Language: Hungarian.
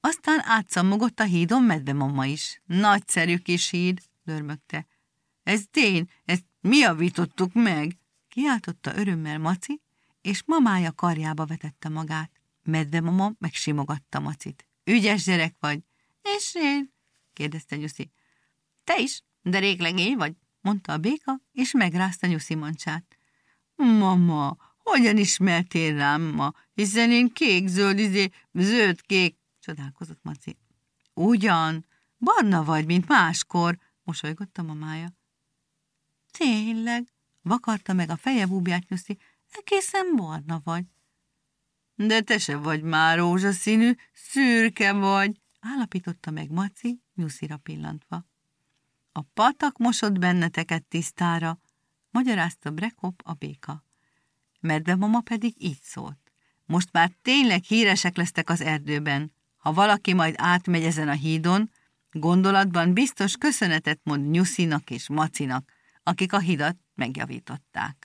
Aztán átszammogott a hídon medvemama is. Nagyszerű kis híd, dörmögte. Ez tény, ezt mi javítottuk meg, kiáltotta örömmel Maci, és mamája karjába vetette magát. Medvemama megsimogatta Macit. Ügyes gyerek vagy. És én? kérdezte Nyuszi. Te is, de réglegény vagy, mondta a béka, és megrázta Nyuszi mancsát. Mama, hogyan ismertél rám ma, hiszen én kék-zöld, zöld-kék, csodálkozott Maci. Ugyan, barna vagy, mint máskor, mosolygott a mamája. Tényleg, vakarta meg a feje búbját Nyuszi, egészen barna vagy. De te se vagy már rózsaszínű, szürke vagy, állapította meg Maci, Nyuszira pillantva. A patak mosott benneteket tisztára, magyarázta Brekop a béka. Medvemama pedig így szólt. Most már tényleg híresek lesztek az erdőben. Ha valaki majd átmegy ezen a hídon, gondolatban biztos köszönetet mond Nyuszinak és Macinak, akik a hidat megjavították.